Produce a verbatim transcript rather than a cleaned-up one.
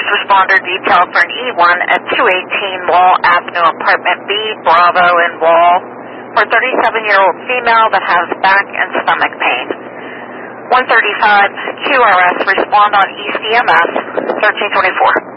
responder detail for an E one at two eighteen Wall Avenue, apartment B, Bravo in Wall, for a thirty-seven-year-old female that has back and stomach pain. one thirty-five Q R S, respond on E C M S thirteen twenty-four.